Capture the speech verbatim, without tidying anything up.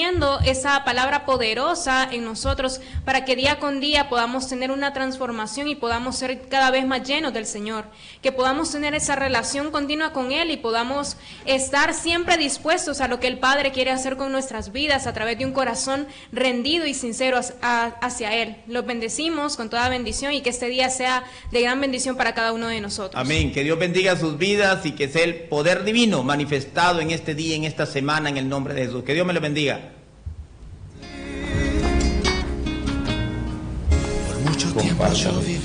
poniendo esa palabra poderosa en nosotros para que día con día podamos tener una transformación y podamos ser cada vez más llenos del Señor, que podamos tener esa relación continua con Él y podamos estar siempre dispuestos a lo que el Padre quiere hacer con nuestras vidas a través de un corazón rendido y sincero hacia Él. Los bendecimos con toda bendición y que este día sea de gran bendición para cada uno de nosotros. Amén. Que Dios bendiga sus vidas y que sea el poder divino manifestado en este día, en esta semana, en el nombre de Jesús. Que Dios me lo bendiga. Por mucho tiempo yo viví